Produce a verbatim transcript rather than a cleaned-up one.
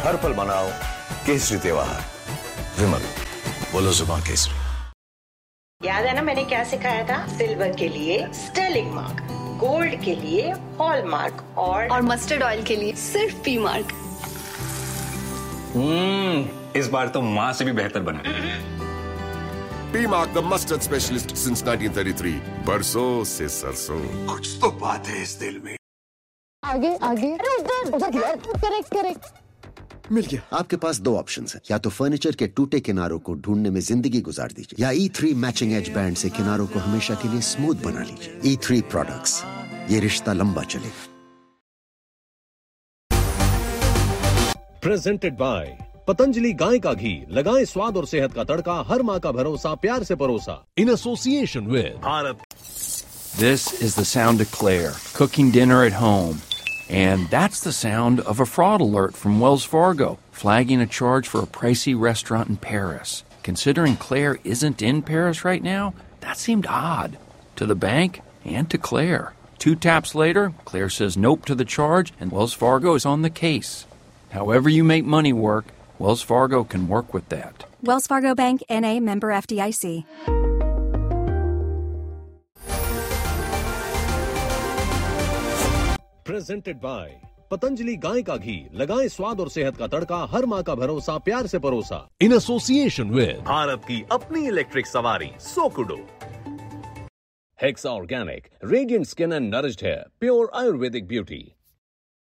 हर पल मनाओ केसरी त्योहार। विमल, बोलो जुबान केसरी। याद है ना मैंने क्या सिखाया था? सिल्वर के लिए स्टर्लिंग मार्क, गोल्ड के लिए हॉलमार्क और और मस्टर्ड ऑयल के लिए सिर्फ पी मार्क। हम्म, इस बार तो माँ से भी बेहतर बना। P mark the mustard specialist since nineteen thirty three. बरसों से सरसों। कुछ तो बात है इस दिल में। आगे आगे उधर उधर करेक्ट करेक्ट। मिल गया। आपके पास दो ऑप्शंस हैं, या तो फर्नीचर के टूटे किनारों को ढूंढने में जिंदगी गुजार दीजिए, या ई थ्री मैचिंग एज बैंड से किनारों को हमेशा के लिए स्मूथ बना लीजिए। ई थ्री प्रोडक्ट्स, ये रिश्ता लंबा चलेगा। प्रेजेंटेड बाय पतंजलि गाय का घी, लगाएं स्वाद और सेहत का तड़का, हर माँ का भरोसा, प्यार से परोसा। In association with Bharat. This is the sound of Claire cooking dinner at home. And that's the sound of a fraud alert from Wells Fargo, flagging a charge for a pricey restaurant in Paris. Considering Claire isn't in Paris right now, that seemed odd to the bank and to Claire. Two taps later, Claire says nope to the charge, and Wells Fargo is on the case. However you make money work, Wells Fargo can work with that. Wells Fargo Bank, N A, member F D I C. Presented by Patanjali गाय का घी, लगाएं स्वाद और सेहत का तड़का, हर माँ का भरोसा, प्यार से परोसा। इन एसोसिएशन विद भारत की अपनी इलेक्ट्रिक सवारी सोकुडो। Hexa organic, radiant skin and nourished hair, pure Ayurvedic beauty.